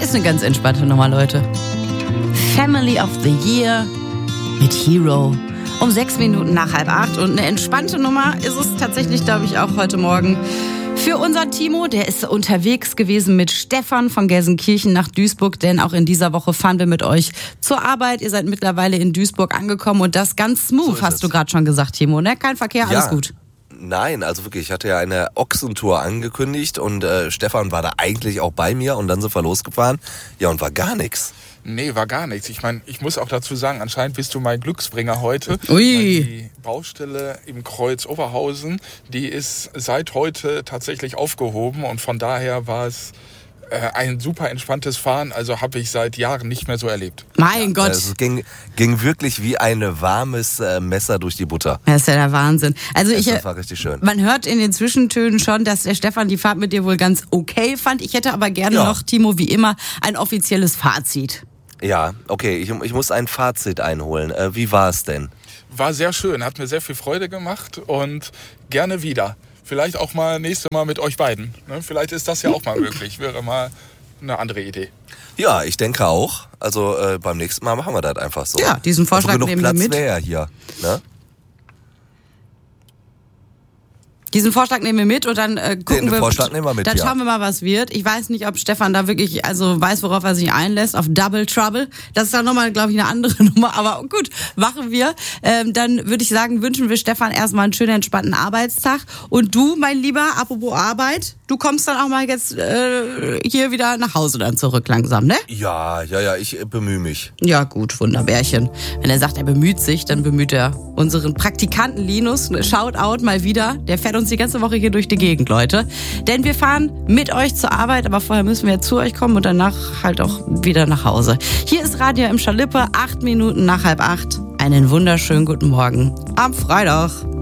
Ist eine ganz entspannte Nummer, Leute. Family of the Year mit Hero. Um 6 Minuten nach 7:30. Und eine entspannte Nummer ist es tatsächlich, glaube ich, auch heute Morgen. Für unseren Timo, der ist unterwegs gewesen mit Stefan von Gelsenkirchen nach Duisburg, denn auch in dieser Woche fahren wir mit euch zur Arbeit. Ihr seid mittlerweile in Duisburg angekommen und das ganz smooth, so hast du gerade schon gesagt, Timo, ne? Kein Verkehr, alles gut. Nein, also wirklich, ich hatte ja eine Ochsentour angekündigt und Stefan war da eigentlich auch bei mir und dann sind wir losgefahren. Ja, und war gar nichts. Nee, war gar nichts. Ich meine, ich muss auch dazu sagen, anscheinend bist du mein Glücksbringer heute. Ui. Die Baustelle im Kreuz Oberhausen, die ist seit heute tatsächlich aufgehoben und von daher war es ein super entspanntes Fahren. Also habe ich seit Jahren nicht mehr so erlebt. Mein Gott. Also es ging wirklich wie ein warmes Messer durch die Butter. Das ist ja der Wahnsinn. Also das war richtig schön. Man hört in den Zwischentönen schon, dass der Stefan die Fahrt mit dir wohl ganz okay fand. Ich hätte aber gerne noch, Timo, wie immer, ein offizielles Fazit. Ja, okay, ich muss ein Fazit einholen. Wie war es denn? War sehr schön, hat mir sehr viel Freude gemacht und gerne wieder. Vielleicht auch mal nächstes Mal mit euch beiden. Ne? Vielleicht ist das ja auch mal möglich. Wäre mal eine andere Idee. Ja, ich denke auch. Also beim nächsten Mal machen wir das einfach so. Ja, diesen Vorschlag also nehmen wir mit. Platz wäre ja hier, ne? Diesen Vorschlag nehmen wir mit und dann gucken wir. Vorschlag nehmen wir mit, dann schauen wir mal, was wird. Ich weiß nicht, ob Stefan da wirklich weiß, worauf er sich einlässt, auf Double Trouble. Das ist dann nochmal, glaube ich, eine andere Nummer. Aber gut, machen wir. Dann würde ich sagen, wünschen wir Stefan erstmal einen schönen, entspannten Arbeitstag. Und du, mein Lieber, apropos Arbeit, du kommst dann auch mal jetzt hier wieder nach Hause dann zurück langsam, ne? Ja, ich bemühe mich. Ja gut, Wunderbärchen. Wenn er sagt, er bemüht sich, dann bemüht er unseren Praktikanten Linus. Shoutout mal wieder. Der fährt uns die ganze Woche hier durch die Gegend, Leute. Denn wir fahren mit euch zur Arbeit, aber vorher müssen wir zu euch kommen und danach halt auch wieder nach Hause. Hier ist Radio im Schalippe, 8 Minuten nach 7:30. Einen wunderschönen guten Morgen am Freitag.